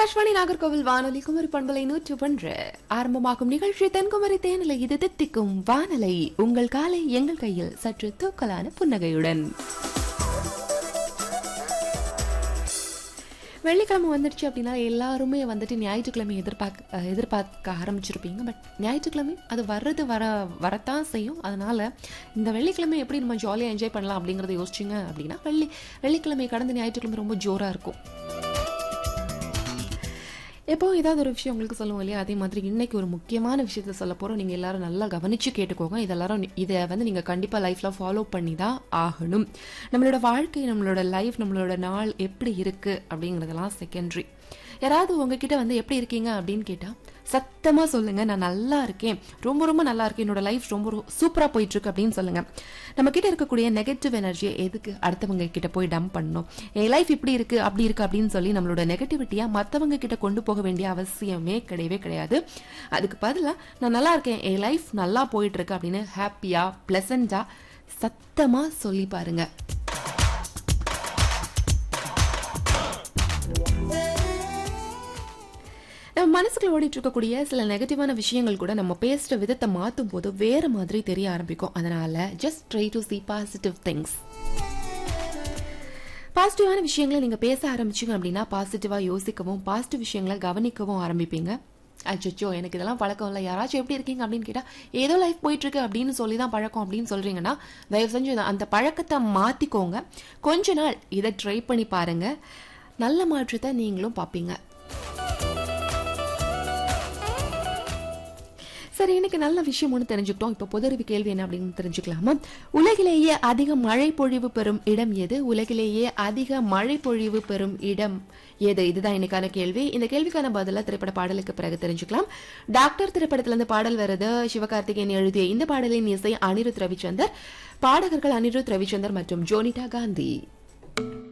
ஆகாஷ்வாணி நாகர்கோவில் வானொலி குமரி பண்பலை 101 ஆரம்பமாகும் நிகழ்ச்சி தென்குமரி தேனிலை. இது தித்திக்கும் வானலை. உங்கள் காலை எங்கள் கையில், சற்று தூக்கலான புன்னகையுடன். வெள்ளிக்கிழமை வந்துடுச்சு அப்படின்னா எல்லாருமே வந்துட்டு ஞாயிற்றுக்கிழமை எதிர்பார்க்க ஆரம்பிச்சிருப்பீங்க. பட் ஞாயிற்றுக்கிழமை அது வரத்தான் செய்யும். அதனால இந்த வெள்ளிக்கிழமை எப்படி நம்ம ஜாலியாக என்ஜாய் பண்ணலாம் அப்படிங்கிறத யோசிச்சிங்க அப்படின்னா வெள்ளிக்கிழமை கடந்த ஞாயிற்றுக்கிழமை ரொம்ப ஜோராக இருக்கும். எப்போ ஏதாவது ஒரு விஷயம் உங்களுக்கு சொல்லுவோம் இல்லையா, அதே மாதிரி இன்னைக்கு ஒரு முக்கியமான விஷயத்த சொல்ல போகிறோம். நீங்கள் எல்லாரும் நல்லா கவனித்து கேட்டுக்கோங்க. இதை வந்து நீங்கள் கண்டிப்பாக லைஃப்பில் ஃபாலோ பண்ணி தான் ஆகணும். நம்மளோட வாழ்க்கை, நம்மளோட லைஃப், நம்மளோட நாள் எப்படி இருக்குது அப்படிங்கிறதெல்லாம் செகண்டரி. யாராவது உங்ககிட்ட வந்து எப்படி இருக்கீங்க அப்படின்னு கேட்டால் சத்தமாக சொல்லுங்கள், நான் நல்லா இருக்கேன், ரொம்ப ரொம்ப நல்லா இருக்கேன், என்னோட லைஃப் ரொம்ப சூப்பராக போயிட்டுருக்கு அப்படின்னு சொல்லுங்கள். நம்ம கிட்ட இருக்கக்கூடிய நெகட்டிவ் எனர்ஜியை எதுக்கு அடுத்தவங்க கிட்ட போய் டம்ப் பண்ணணும்? என் லைஃப் இப்படி இருக்கு அப்படி இருக்கு அப்படின்னு சொல்லி நம்மளோட நெகட்டிவிட்டியா மற்றவங்க கிட்ட கொண்டு போக வேண்டிய அவசியமே கிடையவே கிடையாது. அதுக்கு பதிலாக நான் நல்லா இருக்கேன், என் லைஃப் நல்லா போயிட்டு இருக்கு அப்படின்னு ஹாப்பியா பிளசண்டா சத்தமா சொல்லி பாருங்க. நம்ம மனசுக்குள்ள ஓடிட்டு இருக்கக்கூடிய சில நெகட்டிவான விஷயங்கள் கூட நம்ம பேசுற விதத்தை மாற்றும் போது வேற மாதிரி தெரிய ஆரம்பிக்கும். அதனால just try to see positive things. பாசிட்டிவான விஷயங்களை நீங்க பேச ஆரம்பிச்சீங்க அப்படின்னா பாசிட்டிவா யோசிக்கவும் பாசிட்டிவ் விஷயங்களை கவனிக்கவும் ஆரம்பிப்பீங்க. அச்சோ எனக்கு இதெல்லாம் பழக்கம் இல்லை, யாராச்சும் எப்படி இருக்கீங்க அப்படின்னு கேட்டா ஏதோ லைஃப் போயிட்டு இருக்கு அப்படின்னு சொல்லி தான் பழக்கம் அப்படின்னு சொல்றீங்கன்னா தயவு செஞ்சு அந்த பழக்கத்தை மாத்திக்கோங்க. கொஞ்ச நாள் இதை ட்ரை பண்ணி பாருங்க, நல்ல மாற்றத்தை நீங்களும் பார்ப்பீங்க. சரி, இன்னைக்கு நல்ல விஷயம் ஒன்று தெரிஞ்சுக்கிட்டோம். இப்போ பொதறிவு கேள்வி என்ன அப்படின்னு தெரிஞ்சுக்கலாமா? உலகிலேயே அதிக மழை பொழிவு பெறும் இடம் எது? உலகிலேயே அதிக மழை பொழிவு பெறும் இடம் எது? இதுதான் இன்னைக்கான கேள்வி. இந்த கேள்விக்கான பதில திரைப்பட பாடலுக்கு பிறகு தெரிஞ்சுக்கலாம். டாக்டர் திரைப்படத்திலிருந்து பாடல் வருது. சிவகார்த்திகேயன் எழுதிய இந்த பாடலின் இசை அனிருத் ரவிச்சந்தர். பாடகர்கள் அனிருத் ரவிச்சந்தர் மற்றும் ஜோனிடா காந்தி.